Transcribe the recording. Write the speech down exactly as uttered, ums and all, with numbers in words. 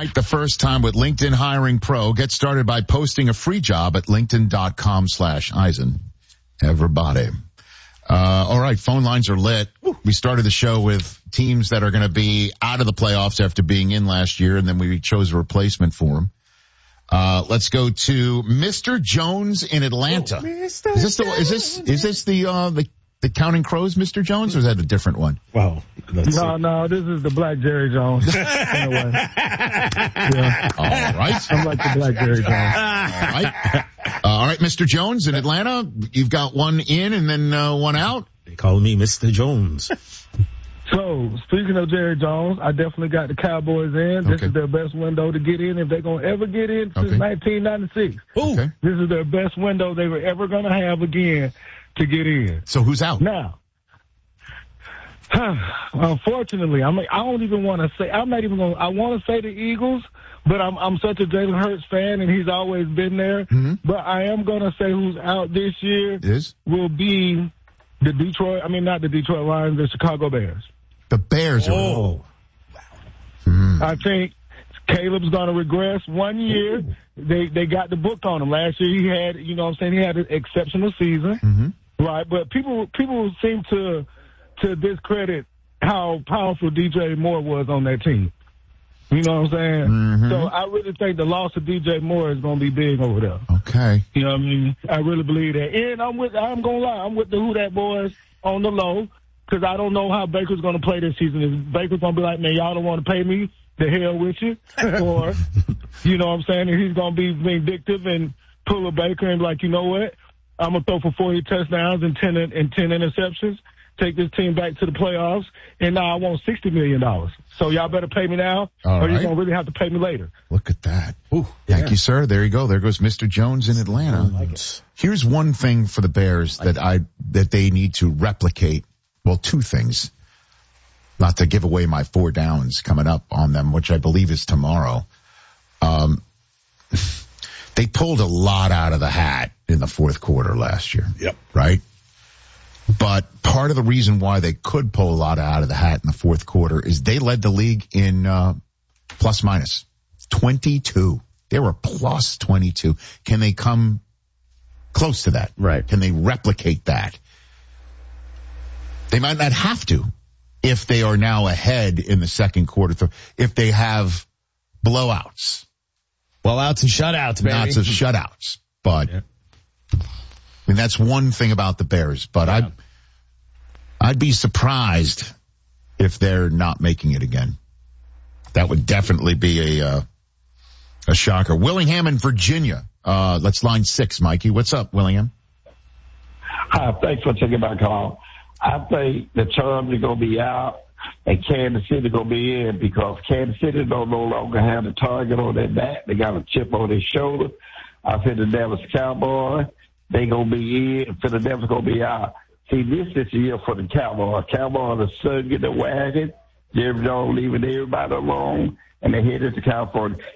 Right, the first time with LinkedIn Hiring Pro. Get started by posting a free job at linkedin.com slash Eisen. Everybody. Uh, all right, phone lines are lit. We started the show with teams that are going to be out of the playoffs after being in last year, and then we chose a replacement for them. Uh, let's go to Mister Jones in Atlanta. Oh, Mister Is this the, is this, is this the, uh, the, the Counting Crows, Mister Jones, or is that a different one? Well, let's No, see. no, this is the Black Jerry Jones. Anyway. Yeah. All right. I'm like the Black Jerry Jones. All right. Uh, all right, Mister Jones in Atlanta. You've got one in and then uh, one out. They call me Mister Jones. So, speaking of Jerry Jones, I definitely got the Cowboys in. This Okay. is their best window to get in if they're going to ever get in since Okay. nineteen ninety-six. Okay. This is their best window they were ever going to have again to get in. So who's out? Now, unfortunately, I mean, I don't even want to say, I'm not even going to, I want to say the Eagles, but I'm, I'm such a Jalen Hurts fan and he's always been there. Mm-hmm. But I am going to say who's out this year Is? will be the Detroit, I mean, not the Detroit Lions, the Chicago Bears. The Bears are. Oh. Mm. I think Caleb's going to regress one year. They they got the book on him. Last year he had, you know what I'm saying, he had an exceptional season. Mm-hmm. Right, but people people seem to to discredit how powerful D J Moore was on that team. You know what I'm saying? Mm-hmm. So I really think the loss of D J Moore is going to be big over there. Okay. You know what I mean? I really believe that. And I'm with, I'm going to lie, I'm with the Who Dat boys on the low because I don't know how Baker's going to play this season. Is Baker's going to be like, man, y'all don't want to pay me? The hell with you. Or, you know what I'm saying? And he's going to be vindictive and pull a Baker and be like, you know what? I'm going to throw for forty touchdowns and ten, and ten interceptions, take this team back to the playoffs, and now I want sixty million dollars. So y'all better pay me now, All or right. you're going to really have to pay me later. Look at that. Ooh, Thank yeah. you, sir. There you go. There goes Mister Jones in Atlanta. Like it. Here's one thing for the Bears that I that they need to replicate. Well, two things. Not to give away my four downs coming up on them, which I believe is tomorrow. Um, they pulled a lot out of the hat in the fourth quarter last year. Yep. Right? But part of the reason why they could pull a lot out of the hat in the fourth quarter is they led the league in uh, plus minus twenty-two. They were plus twenty-two. Can they come close to that? Right. Can they replicate that? They might not have to if they are now ahead in the second quarter, if they have blowouts. Blowouts and shutouts, baby. Lots of shutouts. But, Yeah. I mean, that's one thing about the Bears. But Yeah. I'd, I'd be surprised if they're not making it again. That would definitely be a, uh, a shocker. Willingham in Virginia. Uh, let's line six, Mikey. What's up, Willingham? Hi, thanks for taking my call. I think the Chargers are going to be out and Kansas City going to be in because Kansas City don't no longer have the target on their back. They got a chip on their shoulder. I said the Dallas Cowboys, they going to be in. Philadelphia's going to be out. See, this is the year for the Cowboys. Cowboys are circling the wagon. Jerry Jones leaving everybody alone, and they headed to California.